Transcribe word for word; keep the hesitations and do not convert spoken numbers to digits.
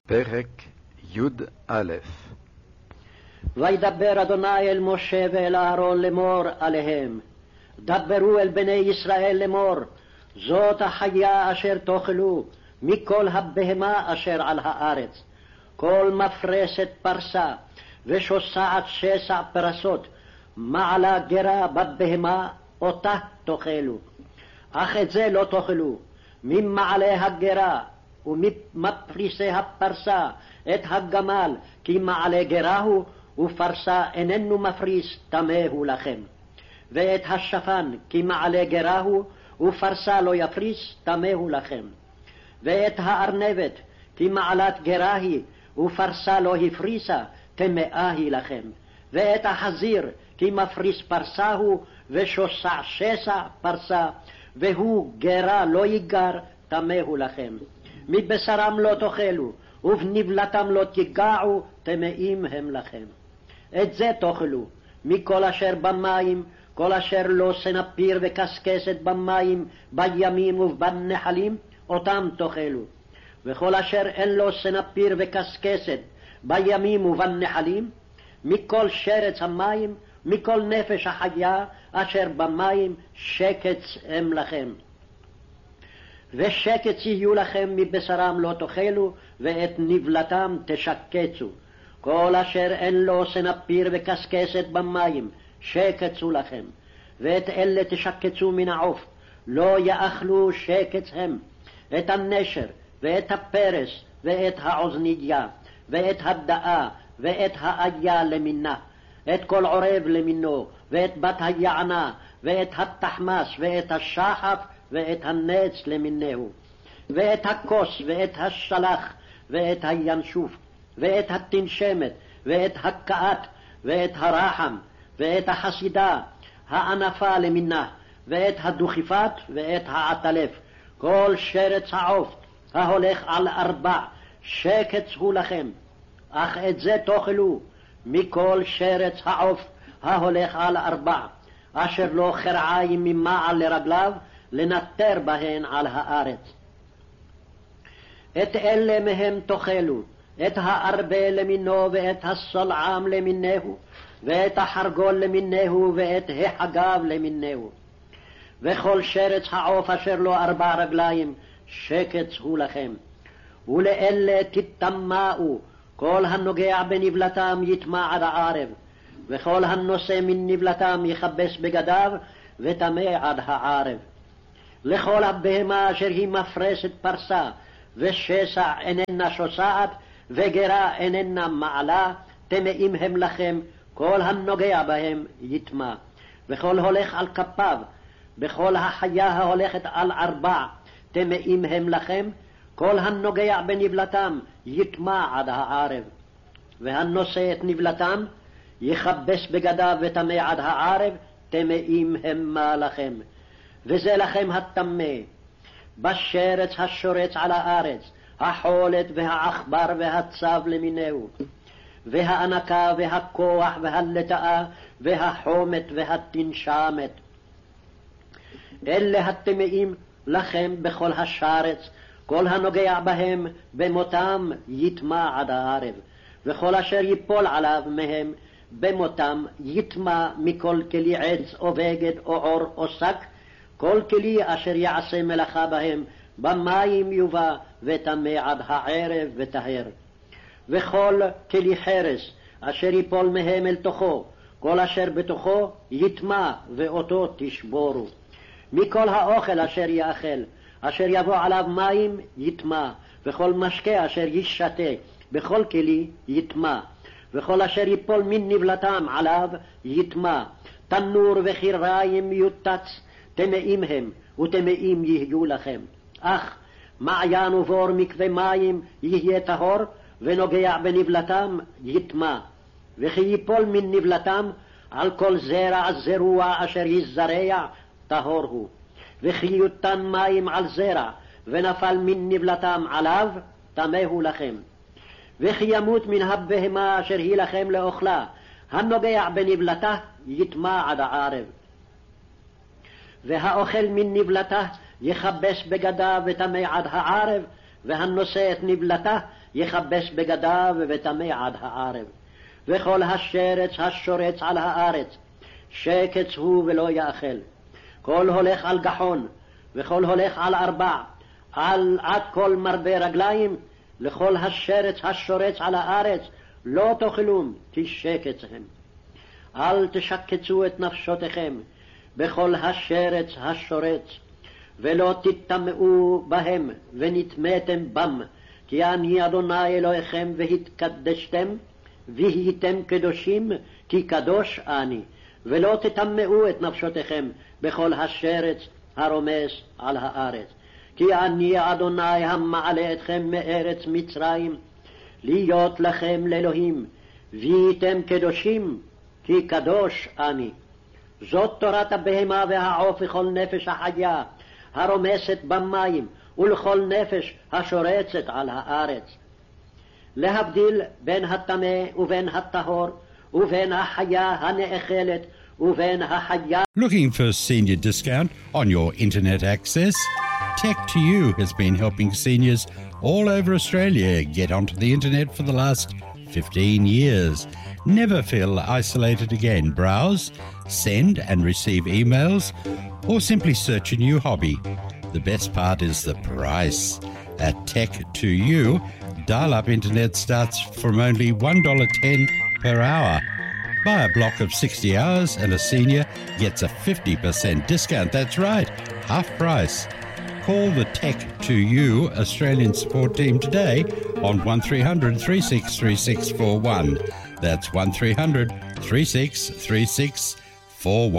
פרק י"א. וידבר אדוני אל משה ואל אהרון לאמור עליהם, דברו אל בני ישראל לאמור, זאת החיה אשר תאכלו מכל הבהמה אשר על הארץ, כל מפרסת פרסה ושוסעת שסע פרסות, מעלה גרה בבהמה אותה תאכלו, אך את זה לא תאכלו, ממעלה הגרה ומפריסי הפרסה את הגמל, כי מעלה גרה הוא, ופרסה איננו מפריס, טמא הוא לכם. ואת השפן, כי מעלה גרה הוא, ופרסה לא יפריס, טמא הוא לכם. ואת הארנבת, כי מעלת גרה היא, ופרסה לא הפריסה, טמאה היא לכם. ואת החזיר, כי מפריס פרסה הוא, ושוסע שסע פרסה, והוא גרה לא יגר, טמא הוא לכם. מבשרם לא תאכלו, ובנבלתם לא תיגעו, טמאים הם לכם. את זה תאכלו, מכל אשר במים, כל אשר לא סנפיר וקשקשת במים, בימים ובנחלים, אותם תאכלו. וכל אשר אין לו סנפיר וקשקשת בימים ובנחלים, מכל שרץ המים, מכל נפש החיה אשר במים, שקץ הם לכם. ושקץ יהיו לכם, מבשרם לא תאכלו, ואת נבלתם תשקצו. כל אשר אין לו סנפיר וקשקשת במים, שקצו לכם. ואת אלה תשקצו מן העוף, לא יאכלו שקץ הם. את הנשר, ואת הפרס, ואת העוזניה, ואת הדאה, ואת האיה למינה, את כל עורב למינו, ואת בת היענה, ואת התחמס, ואת השחף, ואת הנץ למינהו, ואת הכוס, ואת השלח, ואת הינשוף, ואת התנשמת, ואת הקעת, ואת הרחם, ואת החסידה, הענפה למינה, ואת הדוכיפת, ואת העטלף. כל שרץ העוף ההולך על ארבע, שקץ הוא לכם, אך את זה תאכלו, מכל שרץ העוף ההולך על ארבע, אשר לא חרעיים ממעל לרגליו, לנטר בהן על הארץ. את אלה מהם תאכלו, את הארבה למינו, ואת הסלעם למיניהו, ואת החרגול למיניהו, ואת החגב למיניהו. וכל שרץ העוף אשר לו ארבע רגליים, שקץ הוא לכם. ולאלה תטמאו, כל הנוגע בנבלתם יטמע עד הערב, וכל הנושא מן נבלתם יכבס בגדיו, וטמא עד הערב. לכל הבהמה אשר היא מפרסת פרסה, ושסע איננה שוסעת, וגרה איננה מעלה, טמאים הם לכם, כל הנוגע בהם יטמע. וכל הולך על כפיו, בכל החיה ההולכת על ארבע, טמאים הם לכם, כל הנוגע בנבלתם יטמע עד הערב. והנושא את נבלתם יכבס בגדיו וטמא עד הערב, טמאים המה לכם. וזה לכם הטמא, בשרץ השורץ על הארץ, החולת והעכבר והצב למיניהו, והענקה והכוח והלטאה והחומת והתנשמת. אלה הטמאים לכם בכל השרץ, כל הנוגע בהם במותם יטמע עד הערב, וכל אשר יפול עליו מהם במותם יטמע, מכל כלי עץ או בגד או עור או שק, כל כלי אשר יעשה מלאכה בהם במים יובא, וטמא עד הערב וטהר. וכל כלי חרס אשר יפול מהם אל תוכו, כל אשר בתוכו יטמע, ואותו תשבורו. מכל האוכל אשר יאכל, אשר יבוא עליו מים יטמע, וכל משקה אשר ישתה בכל כלי יטמע, וכל אשר יפול מן נבלתם עליו יטמע. תנור וחיריים יוטץ, טמאים הם, וטמאים יהיו לכם. אך מעיין ובור מקווה מים יהיה טהור, ונוגע בנבלתם יטמע. וכי יפול מן נבלתם על כל זרע זרוע אשר יזרע, טהור הוא. וכי יותן מים על זרע, ונפל מן נבלתם עליו, טמא הוא לכם. וכי ימות מן הבהמה אשר היא לכם לאוכלה, הנוגע בנבלתה יטמע עד הערב. והאוכל מן נבלתה יכבס בגדיו וטמא עד הערב, והנושא את נבלתה יכבס בגדיו וטמא עד הערב. וכל השרץ השורץ על הארץ, שקץ הוא ולא יאכל. כל הולך על גחון, וכל הולך על ארבע, על עד כל מרבה רגליים, לכל השרץ השורץ על הארץ, לא תאכלום, כי שקץ הם. אל תשקצו את נפשותיכם בכל השרץ השורץ, ולא תטמאו בהם ונטמאתם בם, כי אני אדוני אלוהיכם והתקדשתם, והייתם קדושים, כי קדוש אני. ולא תטמאו את נפשותיכם בכל השרץ הרומס על הארץ. כי אני אדוני המעלה אתכם מארץ מצרים, להיות לכם לאלוהים, והייתם קדושים, כי קדוש אני. זאת תורת הבהמה והעוף וכל נפש החיה, הרומסת במים, ולכל נפש השורצת על הארץ. להבדיל בין הטמא ובין הטהור, ובין החיה הנאכלת ובין החיה. Looking for senior discount on your internet access? Tech to You has been helping seniors all over Australia get onto the internet for the last fifteen years. Never feel isolated again. Browse, send and receive emails, or simply search a new hobby. The best part is the price. At Tech to You, dial-up internet starts from only one dollar ten per hour. Buy a block of sixty hours and a senior gets a fifty percent discount. That's right, half price. Call the Tech to You Australian support team today on one three hundred, three six three six four one. That's one three hundred, three six three six four one.